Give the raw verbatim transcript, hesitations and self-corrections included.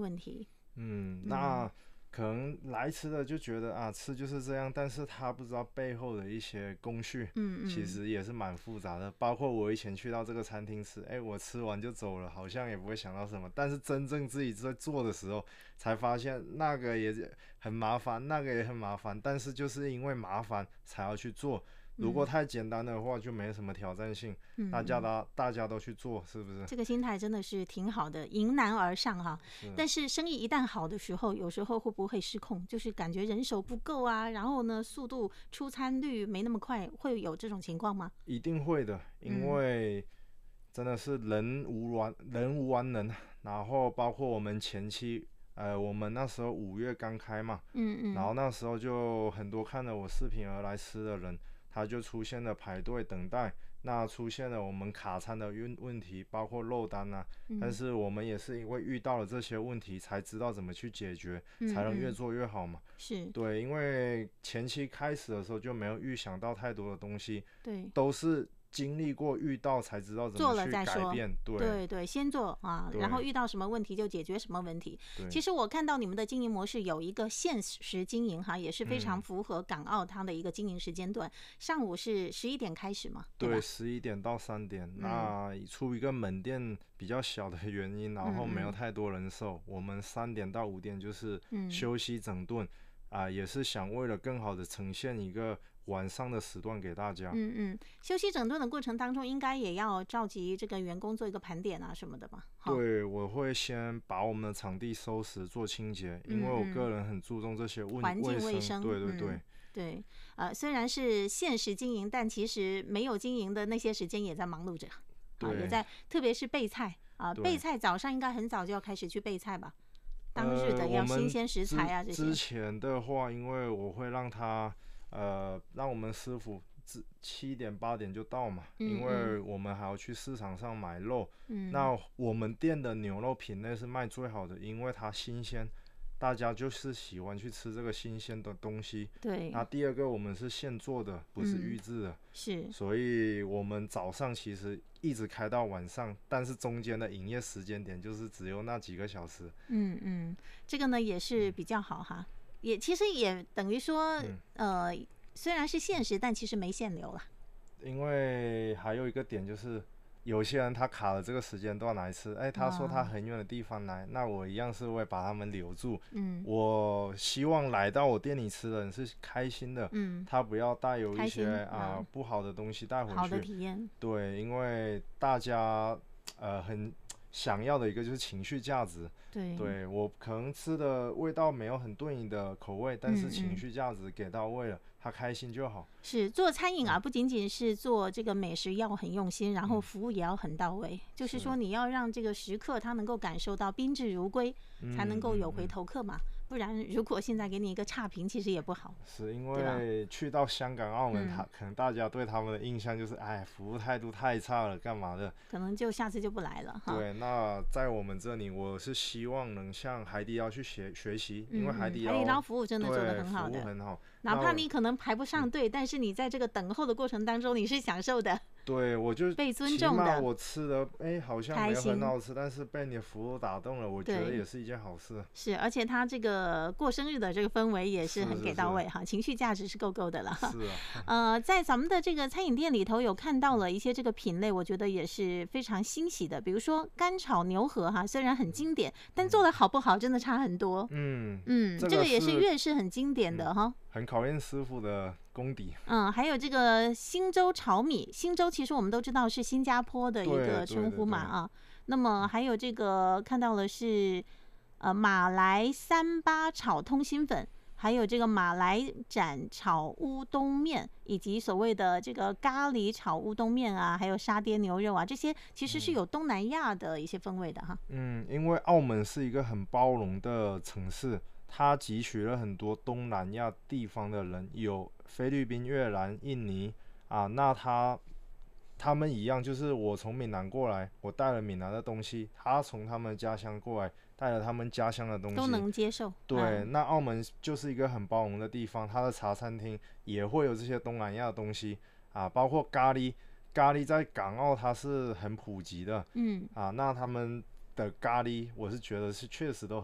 问题。 嗯，那可能来吃的就觉得啊，吃就是这样，但是他不知道背后的一些工序， 嗯嗯， 其实也是蛮复杂的。包括我以前去到这个餐厅吃，哎，我吃完就走了，好像也不会想到什么。但是真正自己在做的时候，才发现那个也很麻烦，那个也很麻烦。但是就是因为麻烦才要去做。如果太简单的话，就没什么挑战性， 嗯、 大家都大家都去做，是不是？ 这个心态真的是挺好的，迎难而上哈。 是， 但是生意一旦好的时候，有时候会不会失控？就是感觉人手不够啊，然后呢，速度出餐率没那么快，会有这种情况吗？ 一定会的，因为真的是人无完人无完人，然后包括我们前期。呃，我们那时候五月刚开嘛， 嗯嗯， 然后那时候就很多看了我视频而来吃的人，他就出现了排队等待，那出现了我们卡餐的问问题，包括漏单啊、嗯，但是我们也是因为遇到了这些问题，才知道怎么去解决，嗯、才能越做越好嘛。 是， 对，因为前期开始的时候就没有预想到太多的东西， 对， 都是。经历过遇到才知道怎么去改变， 对对对，先做啊，然后遇到什么问题就解决什么问题。其实我看到你们的经营模式有一个限时经营哈，也是非常符合港澳它的一个经营时间段。嗯、上午是十一点开始嘛？ 对，十一点到三点。嗯、那出一个门店比较小的原因，然后没有太多人手，嗯、我们三点到五点就是休息整顿。嗯啊、呃，也是想为了更好的呈现一个晚上的时段给大家。 嗯嗯，休息整顿的过程当中，应该也要召集这个员工做一个盘点啊什么的吧？ 对，我会先把我们的场地收拾做清洁，嗯、因为我个人很注重这些问环境卫生。 对对对。 嗯对，呃，虽然是限时经营，但其实没有经营的那些时间也在忙碌着，啊，也在，特别是备菜啊，备菜早上应该很早就要开始去备菜吧？当日的要新鲜食材啊，这些。 之前的话，因为我会让他呃，让我们师傅七点八点就到嘛，嗯嗯，因为我们还要去市场上买肉。嗯，那我们店的牛肉品类是卖最好的，因为它新鲜，大家就是喜欢去吃这个新鲜的东西。 对。 那第二个，我们是现做的，不是预制的。嗯、 是。 所以我们早上其实一直开到晚上，但是中间的营业时间点就是只有那几个小时。 嗯嗯，这个呢也是比较好哈，也其实也等于说，嗯、呃，虽然是限时，但其实没限流了。 因为还有一个点就是。有些人他卡了这个时间段来吃，哎，他说他很远的地方来，那我一样是会把他们留住。嗯，我希望来到我店里吃的人是开心的，嗯，他不要带有一些啊、呃、不好的东西带回去。 好的体验。 对，因为大家呃很想要的一个就是情绪价值。 对， 对我可能吃的味道没有很对应的口味，但是情绪价值给到位了，嗯嗯，他开心就好。 是做餐饮啊，不仅仅是做这个美食要很用心，然后服务也要很到位。嗯、就是说，你要让这个食客他能够感受到宾至如归，才能够有回头客嘛。嗯嗯嗯，不然，如果现在给你一个差评，其实也不好。 是因为去到香港、澳门，他、嗯、可能大家对他们的印象就是，哎，服务态度太差了，干嘛的？ 可能就下次就不来了哈。 对，那在我们这里，我是希望能向海底捞去学学习，因为海底捞、 嗯、海底捞服务真的做得很好的， 服务很好。 哪怕你可能排不上队，但是你在这个等候的过程当中，你是享受的。 对，我就被尊重的， 起码我吃的哎好像没有很好吃，但是被你的服务打动了，我觉得也是一件好事。 是，而且他这个过生日的这个氛围也是很给到位哈，情绪价值是够够的了。 是啊。 呃，在咱们的这个餐饮店里头有看到了一些这个品类，我觉得也是非常欣喜的，比如说干炒牛河哈，虽然很经典，但做的好不好真的差很多。嗯嗯，这个也是粤式很经典的哈。 很考验师傅的功底。 嗯，还有这个新洲炒米，新洲其实我们都知道是新加坡的一个称呼嘛啊。那么还有这个看到了是呃马来三八炒通心粉，还有这个马来斩炒乌冬面，以及所谓的这个咖喱炒乌冬面啊，还有沙爹牛肉啊，这些其实是有东南亚的一些风味的哈。 嗯，因为澳门是一个很包容的城市。他汲取了很多东南亚地方的人，有菲律宾、越南、印尼啊，那他他们一样，就是我从闽南过来，我带了闽南的东西，他从他们家乡过来，带了他们家乡的东西， 都能接受。 对，嗯、那澳门就是一个很包容的地方，它的茶餐厅也会有这些东南亚的东西啊，包括咖喱，咖喱在港澳它是很普及的，嗯，啊，那他们的咖喱，我是觉得是确实都